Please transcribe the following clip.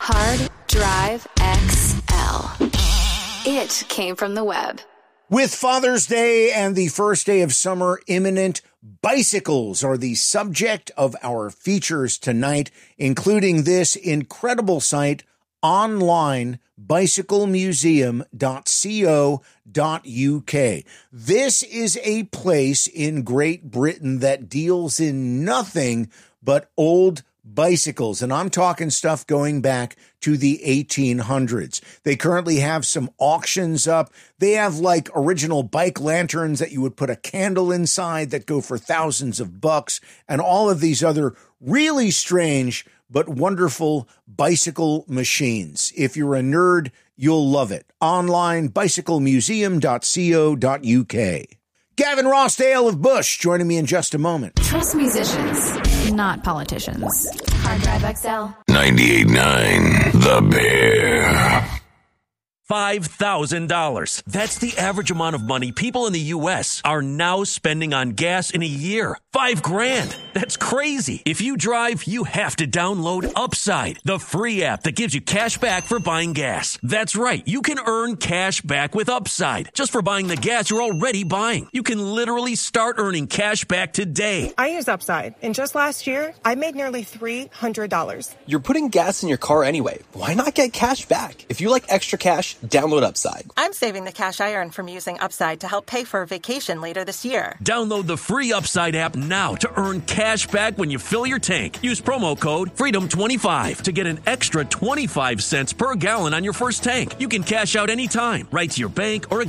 Hard Drive XL. It came from the web. With Father's Day and the first day of summer imminent, bicycles are the subject of our features tonight, including this incredible site, onlinebicyclemuseum.co.uk. This is a place in Great Britain that deals in nothing but old bicycles, and I'm talking stuff going back to the 1800s. They currently have some auctions up. They have like original bike lanterns that you would put a candle inside that go for thousands of bucks, and all of these other really strange but wonderful bicycle machines. If you're a nerd, you'll love it. Onlinebicyclemuseum.co.uk. Gavin Rossdale of Bush joining me in just a moment. Trust musicians, not politicians. Hard Drive XL. 98.9 The Bear. $5,000. That's the average amount of money people in the U.S. are now spending on gas in a year. $5,000. That's crazy. If you drive, you have to download Upside, the free app that gives you cash back for buying gas. That's right. You can earn cash back with Upside just for buying the gas you're already buying. You can literally start earning cash back today. I use Upside, and just last year, I made nearly $300. You're putting gas in your car anyway. Why not get cash back? If you like extra cash, download Upside. I'm saving the cash I earn from using Upside to help pay for a vacation later this year. Download the free Upside app now to earn cash back when you fill your tank. Use promo code FREEDOM25 to get an extra 25 cents per gallon on your first tank. You can cash out anytime, right to your bank or a